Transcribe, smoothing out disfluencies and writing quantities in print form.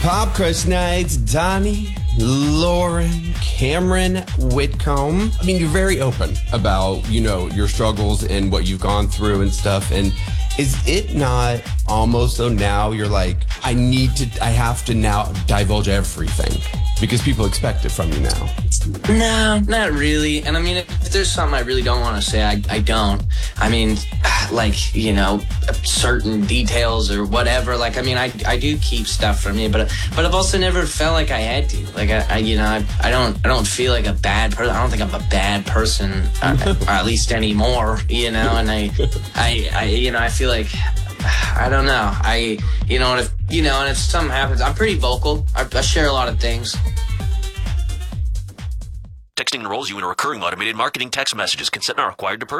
Pop Crush Nights, Donnie, Lauren, Cameron Whitcomb. I mean, you're very open about, your struggles and what you've gone through and stuff. And is it not almost though now you're like, I have to now divulge everything because people expect it from you now? No, not really. And I mean, if there's something I really don't want to say, I don't. I mean, certain details or whatever. Like, I mean, I do keep stuff from you, but I've also never felt like I had to. Like, I don't feel like a bad person. I don't think I'm a bad person, or at least anymore. And I feel like, I don't know. And if something happens, I'm pretty vocal. I share a lot of things. Texting enrolls you in a recurring automated marketing text messages. Consent not required to purchase.